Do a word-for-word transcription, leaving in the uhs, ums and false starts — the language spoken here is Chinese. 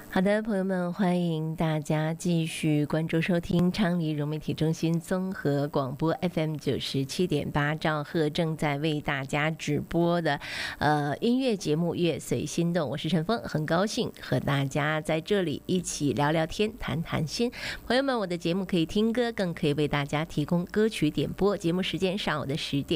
好的，朋友们，欢迎大家继续关注收听昌黎融媒体中心综合广播 F M 九十七点八兆赫正在为大家直播的呃音乐节目《乐随心动》，我是陈峰，很高兴和大家在这里一起聊聊天、谈谈心。朋友们，我的节目可以听歌，更可以为大家提供歌曲点播。节目时间上午的十点